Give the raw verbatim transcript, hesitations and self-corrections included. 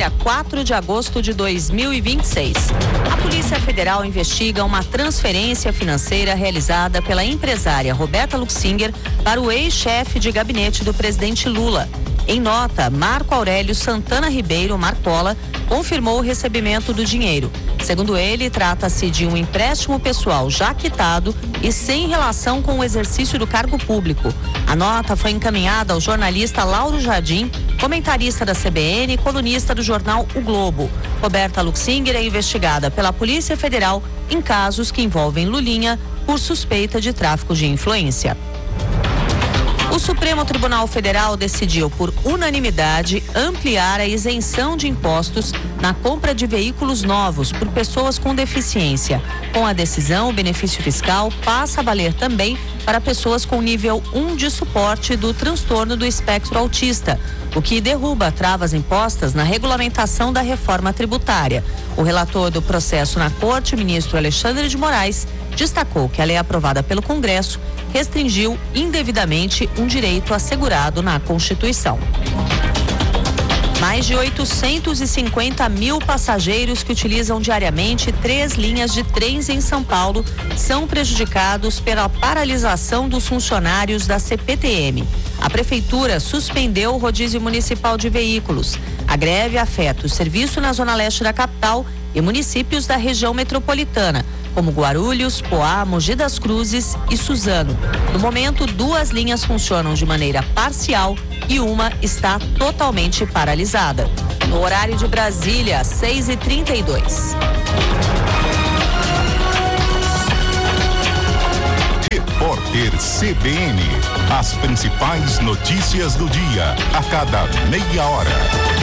dia quatro de agosto de dois mil e vinte e seis. A Polícia Federal investiga uma transferência financeira realizada pela empresária Roberta Luxinger para o ex-chefe de gabinete do presidente Lula. Em nota, Marco Aurélio Santana Ribeiro Marcola confirmou o recebimento do dinheiro. Segundo ele, trata-se de um empréstimo pessoal já quitado e sem relação com o exercício do cargo público. A nota foi encaminhada ao jornalista Lauro Jardim, comentarista da C B N e colunista do jornal O Globo. Roberta Luxinger é investigada pela Polícia Federal em casos que envolvem Lulinha por suspeita de tráfico de influência. O Supremo Tribunal Federal decidiu, por unanimidade, ampliar a isenção de impostos na compra de veículos novos por pessoas com deficiência. Com a decisão, o benefício fiscal passa a valer também para pessoas com nível um de suporte do transtorno do espectro autista, o que derruba travas impostas na regulamentação da reforma tributária. O relator do processo na Corte, o ministro Alexandre de Moraes, destacou que a lei aprovada pelo Congresso restringiu indevidamente um direito assegurado na Constituição. Mais de oitocentos e cinquenta mil passageiros que utilizam diariamente três linhas de trens em São Paulo são prejudicados pela paralisação dos funcionários da C P T M. A Prefeitura suspendeu o rodízio municipal de veículos. A greve afeta o serviço na zona leste da capital e municípios da região metropolitana, como Guarulhos, Poá, Mogi das Cruzes e Suzano. No momento, duas linhas funcionam de maneira parcial e uma está totalmente paralisada. No horário de Brasília, seis e trinta e dois. Repórter C B N. As principais notícias do dia, a cada meia hora.